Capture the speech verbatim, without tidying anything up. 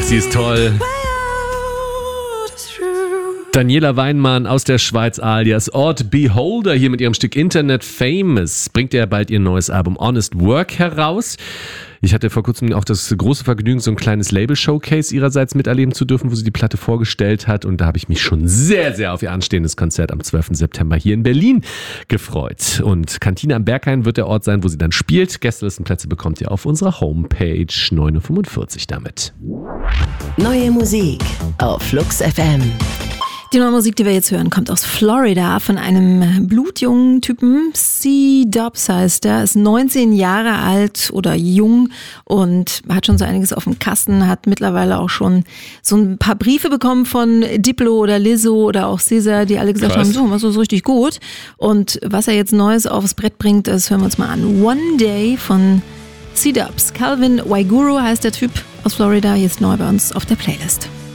sie ist toll. Daniela Weinmann aus der Schweiz alias Odd Beholder hier mit ihrem Stück Internet Famous. Bringt ja bald ihr neues Album Honest Work heraus. Ich hatte vor kurzem auch das große Vergnügen, so ein kleines Label-Showcase ihrerseits miterleben zu dürfen, wo sie die Platte vorgestellt hat. Und da habe ich mich schon sehr, sehr auf ihr anstehendes Konzert am zwölften September hier in Berlin gefreut. Und Kantine am Berghain wird der Ort sein, wo sie dann spielt. Gästelistenplätze bekommt ihr auf unserer Homepage. neun Uhr fünfundvierzig damit. Neue Musik auf Flux F M. Die neue Musik, die wir jetzt hören, kommt aus Florida von einem blutjungen Typen. C-Dubs heißt er, ist neunzehn Jahre alt oder jung und hat schon so einiges auf dem Kasten, hat mittlerweile auch schon so ein paar Briefe bekommen von Diplo oder Lizzo oder auch Caesar, die alle gesagt Krass. haben, so, was ist richtig gut. Und was er jetzt Neues aufs Brett bringt, das hören wir uns mal an. One Day von C-Dubs. Calvin Waiguru heißt der Typ aus Florida, jetzt neu bei uns auf der Playlist.